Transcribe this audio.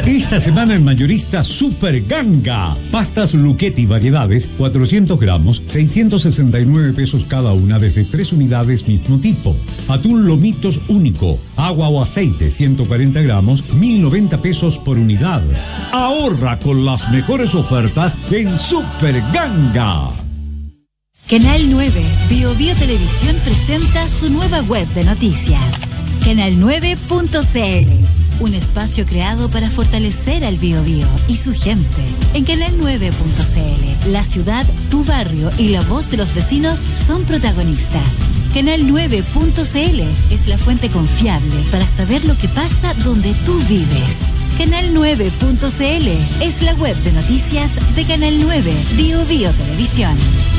Esta semana en mayorista Super Ganga. Pastas Luchetti variedades, 400 gramos, 669 pesos cada una desde 3 unidades mismo tipo. Atún Lomitos único, agua o aceite, 140 gramos, 1090 pesos por unidad. Ahorra con las mejores ofertas en Super Ganga. Canal 9, Bio Televisión presenta su nueva web de noticias. Canal9.cl. Un espacio creado para fortalecer al Biobío y su gente. En Canal9.cl, la ciudad, tu barrio y la voz de los vecinos son protagonistas. Canal9.cl es la fuente confiable para saber lo que pasa donde tú vives. Canal9.cl es la web de noticias de Canal 9 Bio Televisión.